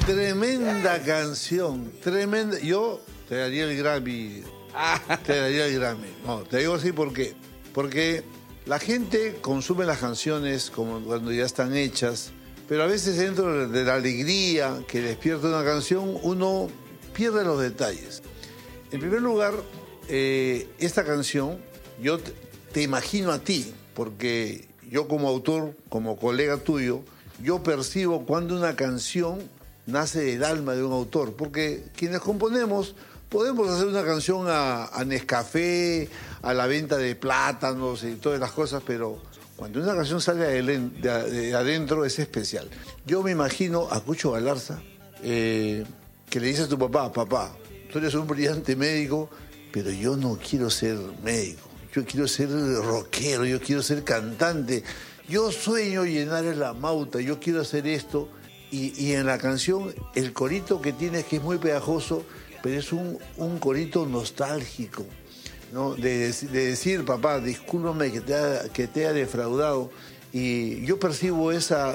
Tremenda canción, tremenda. Yo te daría el Grammy. Te daría el Grammy. No, te digo así porque la gente consume las canciones como cuando ya están hechas, pero a veces dentro de la alegría que despierta una canción, uno pierde los detalles. En primer lugar, esta canción, yo te imagino a ti, porque yo como autor, como colega tuyo, yo percibo cuando una canción nace del alma de un autor, porque quienes componemos podemos hacer una canción a Nescafé, a la venta de plátanos y todas las cosas, pero cuando una canción sale de adentro es especial. Yo me imagino a Cucho Galarza, que le dice a tu papá, papá, tú eres un brillante médico, pero yo no quiero ser médico, yo quiero ser rockero, yo quiero ser cantante, yo sueño llenar la Mauta, yo quiero hacer esto. Y en la canción, el corito que tienes, que es muy pegajoso, pero es un corito nostálgico, ¿no? De decir, papá, discúlpame que te haya defraudado. Y yo percibo esa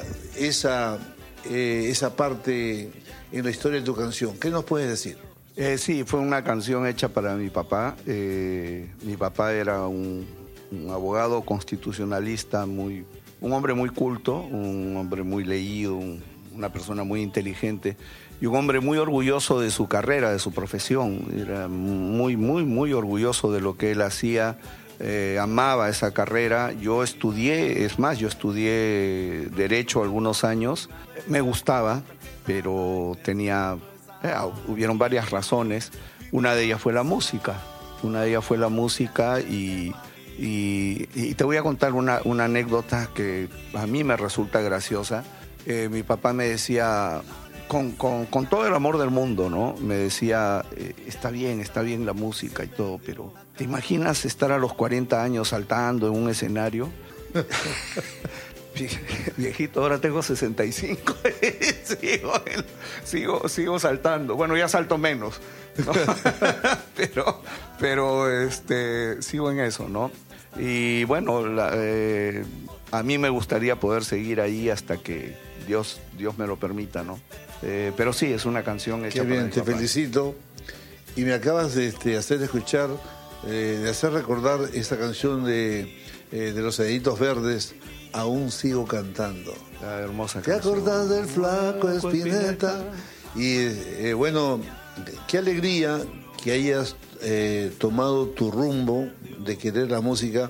parte en la historia de tu canción. ¿Qué nos puedes decir? Sí, fue una canción hecha para mi papá. Mi papá era un abogado constitucionalista, un hombre muy culto, un hombre muy leído, una persona muy inteligente y un hombre muy orgulloso de su carrera, de su profesión. Era muy, muy, muy orgulloso de lo que él hacía, amaba esa carrera. Yo estudié Derecho algunos años. Me gustaba, pero hubieron varias razones. Una de ellas fue la música. Y te voy a contar una anécdota que a mí me resulta graciosa. Mi papá me decía, con todo el amor del mundo, ¿no? Me decía, está bien la música y todo, pero ¿te imaginas estar a los 40 años saltando en un escenario? Viejito, ahora tengo 65. sigo saltando. Bueno, ya salto menos, ¿no? pero sigo en eso, ¿no? Y bueno, a mí me gustaría poder seguir ahí hasta que Dios me lo permita, ¿no? Pero sí, es una canción hecha. Qué bien, te papá. felicito. Y me acabas de hacer escuchar, de hacer recordar esta canción de Los Enanitos Verdes, Aún sigo cantando. La hermosa ¿Te canción. acordás del flaco Espineta? Y bueno, qué alegría que hayas tomado tu rumbo de querer la música.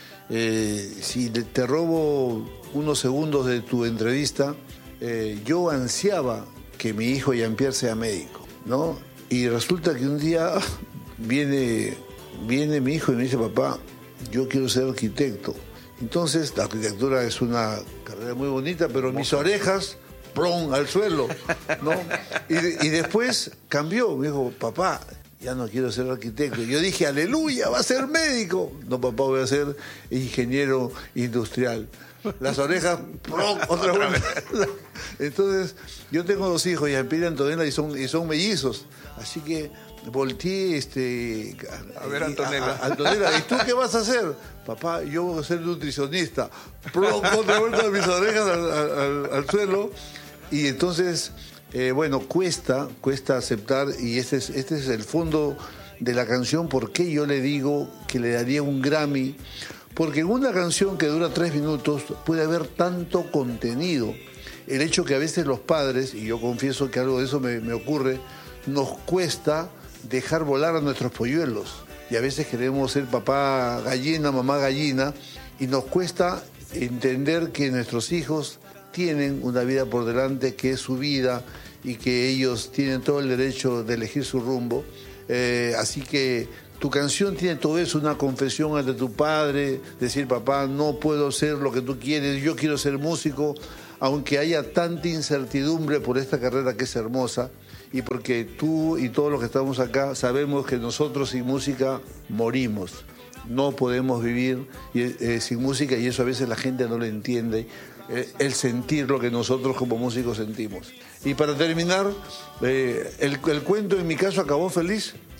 Si te robo unos segundos de tu entrevista, yo ansiaba que mi hijo Jean-Pierre sea médico, ¿no? Y resulta que un día viene mi hijo y me dice, papá, yo quiero ser arquitecto. Entonces, la arquitectura es una carrera muy bonita, pero mis orejas, ¡plum!, al suelo, ¿no? Y después cambió, me dijo, papá, ya no quiero ser arquitecto. Yo dije, aleluya, va a ser médico. No, papá, voy a ser ingeniero industrial. Las orejas, ¡plum!, otra vez. Entonces, yo tengo 2 hijos, Jean-Pierre y Antonella, y son mellizos. Así que volteé a ver, Antonella. Antonella, ¿y tú qué vas a hacer? Papá, yo voy a ser nutricionista. ¡Plum!, otra vuelta mis orejas al suelo. Y entonces, bueno, cuesta aceptar, y este es el fondo de la canción, por qué yo le digo que le daría un Grammy. Porque en una canción que dura 3 minutos puede haber tanto contenido. El hecho que a veces los padres, y yo confieso que algo de eso me ocurre, nos cuesta dejar volar a nuestros polluelos. Y a veces queremos ser papá gallina, mamá gallina, y nos cuesta entender que nuestros hijos tienen una vida por delante, que es su vida, y que ellos tienen todo el derecho de elegir su rumbo. Así que tu canción tiene todo eso, una confesión ante tu padre, decir, papá, no puedo ser lo que tú quieres, yo quiero ser músico, aunque haya tanta incertidumbre por esta carrera que es hermosa, y porque tú y todos los que estamos acá sabemos que nosotros sin música morimos. No podemos vivir sin música, y eso a veces la gente no lo entiende, el sentir lo que nosotros como músicos sentimos. Y para terminar, el cuento en mi caso acabó feliz.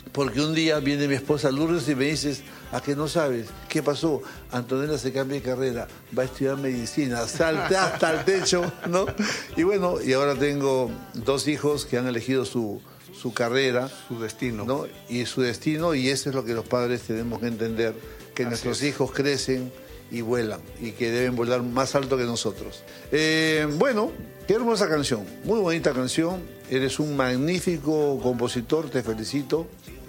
porque un día viene mi esposa Lourdes y me dices, ¿a qué no sabes? ¿Qué pasó? Antonella se cambia de carrera, va a estudiar medicina, salta hasta el techo, ¿no? Y bueno, y ahora tengo 2 hijos que han elegido su carrera. Su destino. ¿No? Y su destino, y eso es lo que los padres tenemos que entender, que nuestros hijos crecen y vuelan, y que deben volar más alto que nosotros. Bueno, qué hermosa canción, muy bonita canción, eres un magnífico compositor, te felicito.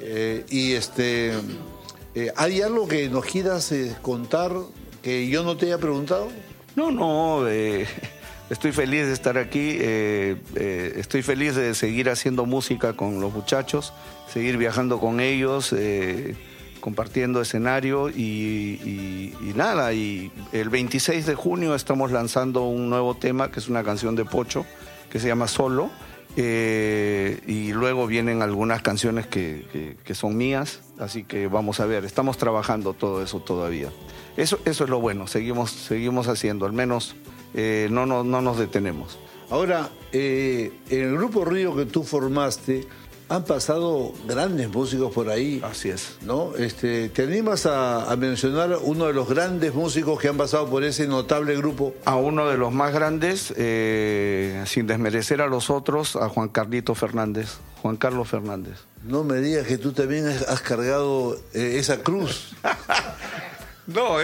¿Hay algo que nos quieras contar que yo no te haya preguntado? No, estoy feliz de estar aquí, estoy feliz de seguir haciendo música con los muchachos, seguir viajando con ellos, compartiendo escenario y nada. Y el 26 de junio estamos lanzando un nuevo tema, que es una canción de Pocho, que se llama Solo. Y luego vienen algunas canciones que son mías, así que vamos a ver, estamos trabajando todo eso todavía. Eso es lo bueno, seguimos haciendo, al menos no nos detenemos. Ahora, en el Grupo Río que tú formaste, han pasado grandes músicos por ahí. Así es. ¿No? ¿Te animas a mencionar uno de los grandes músicos que han pasado por ese notable grupo? A uno de los más grandes, sin desmerecer a los otros, a Juan Carlos Fernández. No me digas que tú también has cargado esa cruz. No,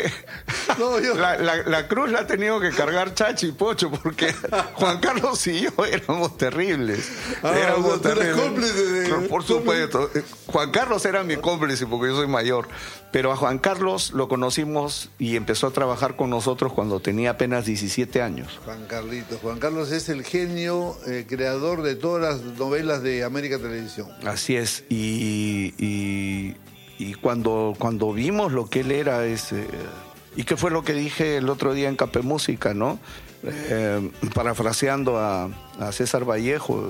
la cruz la ha tenido que cargar Chachi y Pocho, porque Juan Carlos y yo éramos terribles. Éramos terribles. Cómplices Por supuesto. Juan Carlos era mi cómplice porque yo soy mayor. Pero a Juan Carlos lo conocimos y empezó a trabajar con nosotros cuando tenía apenas 17 años. Juan Carlos es el genio creador de todas las novelas de América Televisión. Así es. Y cuando vimos lo que él era, y qué fue lo que dije el otro día en Café Música, ¿no? Parafraseando a César Vallejo.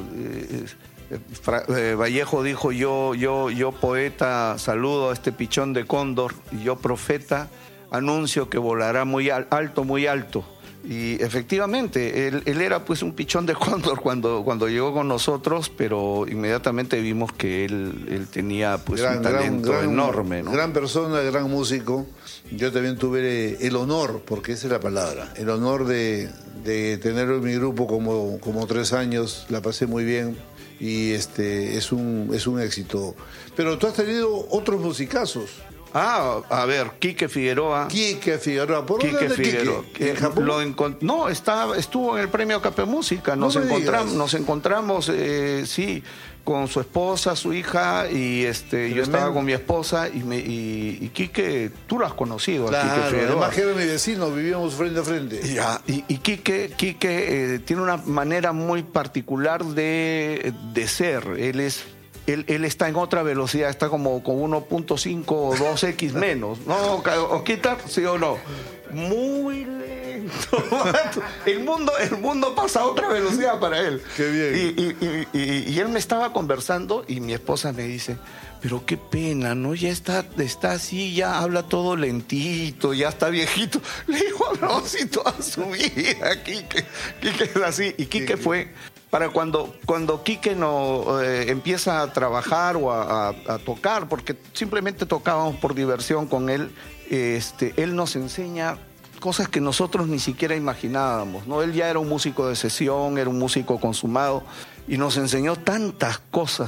Vallejo dijo, yo poeta saludo a este pichón de cóndor, y yo profeta anuncio que volará muy alto, muy alto. Y efectivamente, él era pues un pichón de cóndor cuando llegó con nosotros, pero inmediatamente vimos que él tenía pues un talento enorme, ¿no? Gran persona, gran músico. Yo también tuve el honor, porque esa es la palabra, el honor de tenerlo en mi grupo como 3 años, la pasé muy bien y es un éxito. Pero tú has tenido otros musicazos. A ver, Quique Figueroa. ¿Por dónde anda Quique? ¿En Japón? No, estuvo en el premio Café Música. Nos encontramos, sí, con su esposa, su hija, y yo estaba con mi esposa, y Quique, tú lo has conocido. Claro, Quique Figueroa. Además que era mi vecino, vivíamos frente a frente. Ya, y Quique tiene una manera muy particular de ser. Él está en otra velocidad, está como con 1.5 o 2x menos. ¿No, Oquita? ¿Sí o no? Muy lento. El mundo pasa a otra velocidad para él. Qué bien. Y él me estaba conversando y mi esposa me dice, pero qué pena, ¿no? Ya está así, ya habla todo lentito, ya está viejito. Le digo, no, si toda su vida, Quique es así. Y Quique fue... Para cuando Quique empieza a trabajar o a tocar, porque simplemente tocábamos por diversión con él, él nos enseña cosas que nosotros ni siquiera imaginábamos, ¿no? Él ya era un músico de sesión, era un músico consumado, y nos enseñó tantas cosas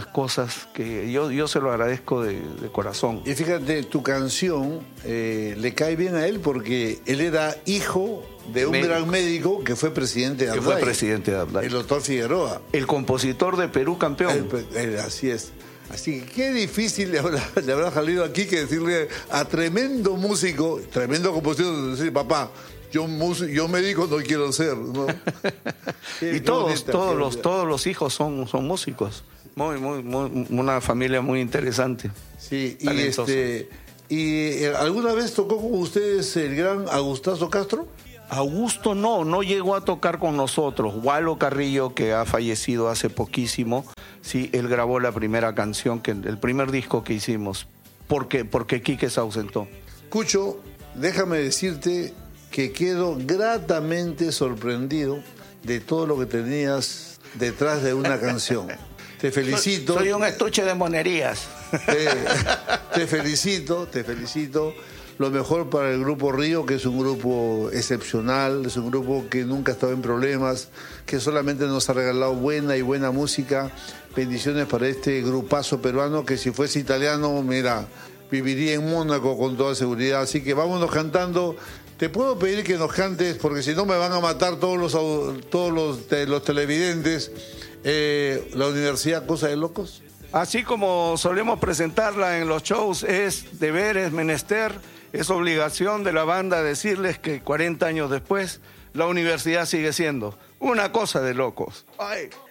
que yo se lo agradezco de corazón. Y fíjate, tu canción le cae bien a él porque él era hijo de un gran médico que fue presidente de Abdai. El doctor Figueroa. El compositor de Perú campeón. Así es. Así que qué difícil le habrá salido aquí que decirle a tremendo músico, tremendo compositor, decir, papá, yo médico no quiero ser, ¿no? Y todos los hijos son músicos. Una familia muy interesante. Sí, y ¿alguna vez tocó con ustedes el gran Agustazo Castro? Augusto no llegó a tocar con nosotros. Walo Carrillo, que ha fallecido hace poquísimo, sí, él grabó la primera canción, el primer disco que hicimos, porque Quique se ausentó. Cucho, déjame decirte que quedo gratamente sorprendido de todo lo que tenías detrás de una canción. te felicito. Soy un estuche de monerías. Te felicito. Lo mejor para el Grupo Río, que es un grupo excepcional, es un grupo que nunca ha estado en problemas, que solamente nos ha regalado buena música. Bendiciones para este grupazo peruano, que si fuese italiano, mira, viviría en Mónaco con toda seguridad. Así que vámonos cantando. Te puedo pedir que nos cantes, porque si no me van a matar todos los televidentes, la Universidad Cosa de Locos. Así como solemos presentarla en los shows, es deber, es menester, es obligación de la banda decirles que 40 años después la universidad sigue siendo una cosa de locos. ¡Ay!